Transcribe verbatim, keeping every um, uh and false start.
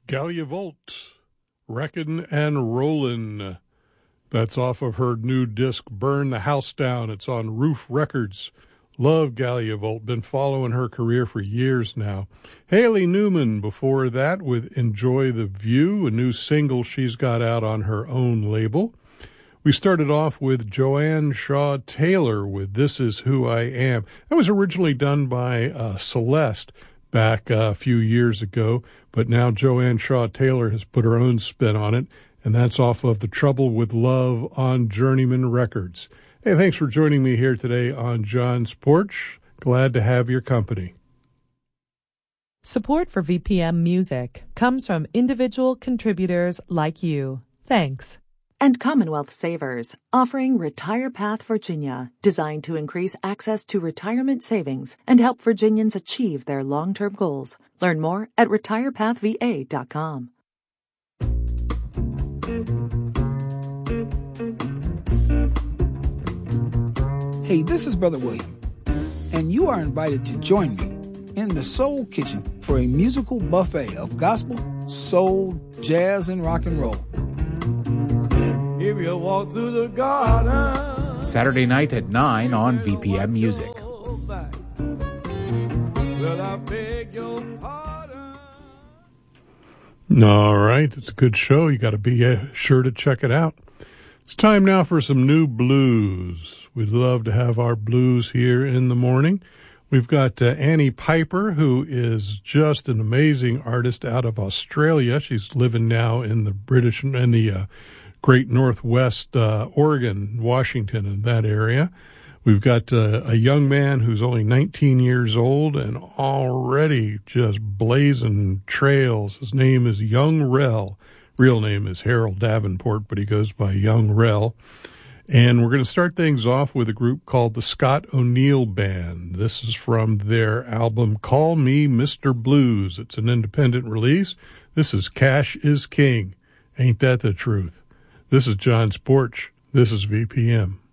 Gallia Volt, Wreckin' and Rollin'. That's off of her new disc, Burn the House Down. It's on Roof Records. Love Gallia Volt. Been following her career for years now. Haley Newman before that with Enjoy the View, a new single she's got out on her own label. We started off with Joanne Shaw Taylor with This Is Who I Am. That was originally done by uh, Celeste back uh, a few years ago, but now Joanne Shaw Taylor has put her own spin on it, and that's off of The Trouble with Love on Journeyman Records. Hey, thanks for joining me here today on John's Porch. Glad to have your company. Support for V P M Music comes from individual contributors like you. Thanks. And Commonwealth Savers, offering Retire Path Virginia, designed to increase access to retirement savings and help Virginians achieve their long-term goals. Learn more at retire path v a dot com. Hey, this is Brother William, and you are invited to join me in the Soul Kitchen for a musical buffet of gospel, soul, jazz, and rock and roll. If you walk through the garden, Saturday night at nine on V P M Music. well, I beg your pardon. All right, it's a good show. You got to be uh, sure to check it out. It's time now for some new blues. We'd love to have our blues here in the morning. We've got uh, Annie Piper, who is just an amazing artist out of Australia. She's living now in the British and the uh, Great Northwest, uh, Oregon, Washington, and that area. We've got uh, a young man who's only nineteen years old and already just blazing trails. His name is Young Rel. Real name is Harold Davenport, but he goes by Young Rel. And we're going to start things off with a group called the Scott O'Neill Band. This is from their album Call Me Mister Blues. It's an independent release. This is Cash is King. Ain't that the truth? This is John's Porch. This is V P M.